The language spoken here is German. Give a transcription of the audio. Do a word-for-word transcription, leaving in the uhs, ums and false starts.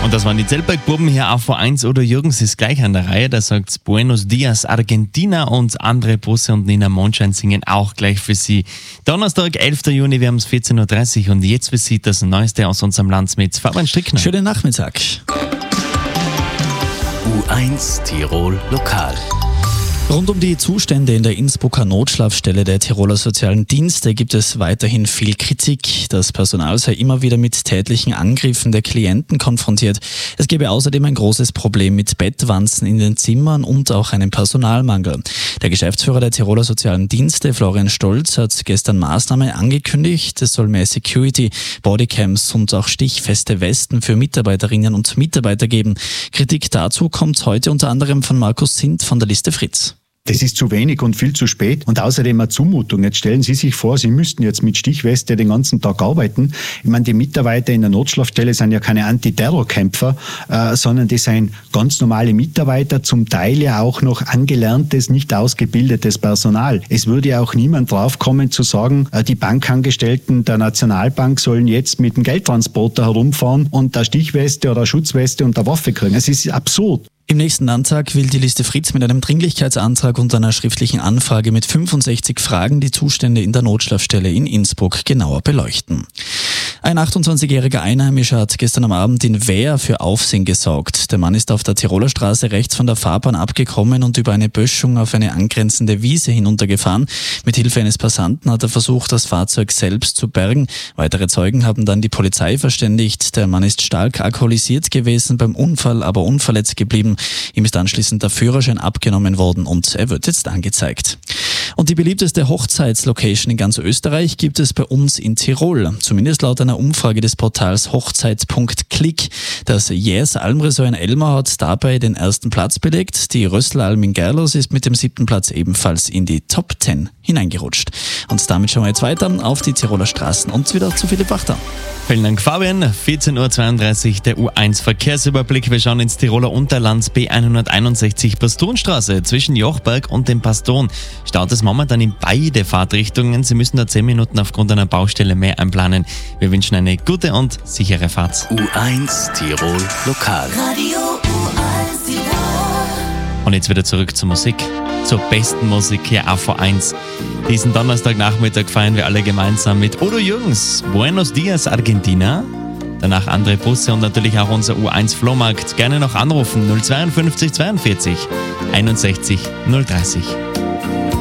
Und das waren die Zeltberg-Buben hier auf V eins. Oder Jürgens ist gleich an der Reihe. Da sagt Buenos Dias Argentina und Andre Busse und Nina Mondschein singen auch gleich für Sie. Donnerstag, elfter Juni, wir haben es vierzehn Uhr dreißig und jetzt für Sie das Neueste aus unserem Land mit Fabian Strickner. Schönen Nachmittag. U eins Tirol Lokal. Rund um die Zustände in der Innsbrucker Notschlafstelle der Tiroler Sozialen Dienste gibt es weiterhin viel Kritik. Das Personal sei immer wieder mit tätlichen Angriffen der Klienten konfrontiert. Es gebe außerdem ein großes Problem mit Bettwanzen in den Zimmern und auch einen Personalmangel. Der Geschäftsführer der Tiroler Sozialen Dienste, Florian Stolz, hat gestern Maßnahmen angekündigt. Es soll mehr Security, Bodycams und auch stichfeste Westen für Mitarbeiterinnen und Mitarbeiter geben. Kritik dazu kommt heute unter anderem von Markus Sindt von der Liste Fritz. Das ist zu wenig und viel zu spät und außerdem eine Zumutung. Jetzt stellen Sie sich vor, Sie müssten jetzt mit Stichweste den ganzen Tag arbeiten. Ich meine, die Mitarbeiter in der Notschlafstelle sind ja keine Antiterrorkämpfer, äh, sondern die sind ganz normale Mitarbeiter, zum Teil ja auch noch angelerntes, nicht ausgebildetes Personal. Es würde ja auch niemand draufkommen zu sagen, äh, die Bankangestellten der Nationalbank sollen jetzt mit dem Geldtransporter herumfahren und eine Stichweste oder eine Schutzweste und eine Waffe kriegen. Es ist absurd. Im nächsten Landtag will die Liste Fritz mit einem Dringlichkeitsantrag und einer schriftlichen Anfrage mit fünfundsechzig Fragen die Zustände in der Notschlafstelle in Innsbruck genauer beleuchten. Ein achtundzwanzigjähriger Einheimischer hat gestern am Abend in Wehr für Aufsehen gesorgt. Der Mann ist auf der Tiroler Straße rechts von der Fahrbahn abgekommen und über eine Böschung auf eine angrenzende Wiese hinuntergefahren. Mit Hilfe eines Passanten hat er versucht, das Fahrzeug selbst zu bergen. Weitere Zeugen haben dann die Polizei verständigt. Der Mann ist stark alkoholisiert gewesen, beim Unfall aber unverletzt geblieben. Ihm ist anschließend der Führerschein abgenommen worden und er wird jetzt angezeigt. Und die beliebteste Hochzeitslocation in ganz Österreich gibt es bei uns in Tirol. Zumindest laut einer Umfrage des Portals Hochzeit Punkt Click. Das Yes Almresort in Elmau hat dabei den ersten Platz belegt. Die Rösselalm in Gerlos ist mit dem siebten Platz ebenfalls in die Top zehn hineingerutscht. Und damit schauen wir jetzt weiter auf die Tiroler Straßen und wieder zu Philipp Wachter. Vielen Dank, Fabian. vierzehn Uhr zweiunddreißig, der U eins Verkehrsüberblick. Wir schauen ins Tiroler Unterland, B hunderteinundsechzig Pastonstraße zwischen Jochberg und dem Paston. Staut es momentan in beide Fahrtrichtungen. Sie müssen da zehn Minuten aufgrund einer Baustelle mehr einplanen. Wir wünschen eine gute und sichere Fahrt. U eins Tirol Lokal. Radio U eins Tirol. Und jetzt wieder zurück zur Musik. Zur besten Musik hier auf V eins. Diesen Donnerstagnachmittag feiern wir alle gemeinsam mit Odo Jürgens. Buenos Dias Argentina. Danach Andre Busse und natürlich auch unser U eins Flohmarkt. Gerne noch anrufen null zweiundfünfzig zweiundvierzig einundsechzig null dreißig.